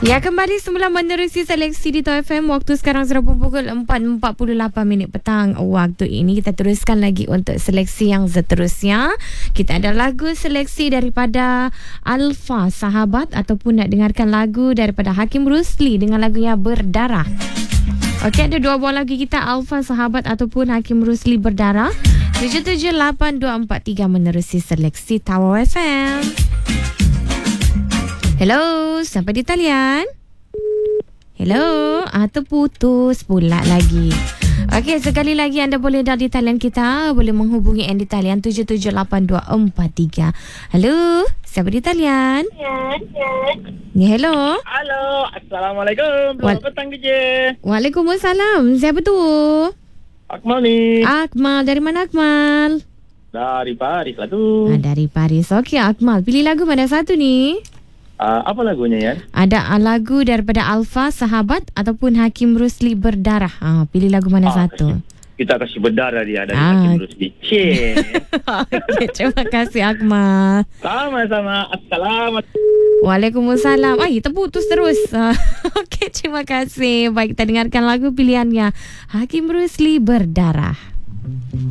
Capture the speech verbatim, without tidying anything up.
Ya, kembali semula menerusi seleksi di T O F M. Waktu sekarang sudah pukul empat empat puluh lapan minit petang. Waktu ini kita teruskan lagi untuk seleksi yang seterusnya. Kita ada lagu seleksi daripada Alfa Sahabat, ataupun nak dengarkan lagu daripada Hakim Rusli dengan lagunya Berdarah. Okey, ada dua buah lagu kita, Alfa Sahabat ataupun Hakim Rusli Berdarah. tujuh tujuh lapan dua empat tiga menerusi seleksi Tower F M. Hello, sampai di talian. Hello, ah, terputus pula lagi. Okey, sekali lagi anda boleh dah di talian kita. Boleh menghubungi yang di talian tujuh tujuh lapan dua empat tiga. Hello, siapa di talian? Ya, ya. Ya, hello. Halo, Assalamualaikum. Selamat Wal- petang, D J. Waalaikumsalam. Siapa tu? Akmal ni. Akmal. Dari mana Akmal? Dari Paris lah tu. Ah, dari Paris. Okey, Akmal. Pilih lagu mana satu ni? Uh, apa lagunya, ya? Ada ah, lagu daripada Alfa Sahabat ataupun Hakim Rusli Berdarah. Ah, pilih lagu mana Ah, satu? Kita kasih berdarah dia dari Ah. Hakim Rusli. Cik. Okey, terima kasih Akmal. Sama-sama. Assalamualaikum. Waalaikumsalam. Ay, terputus terus. Ah, Okey, terima kasih. Baik, kita dengarkan lagu pilihannya Hakim Rusli Berdarah.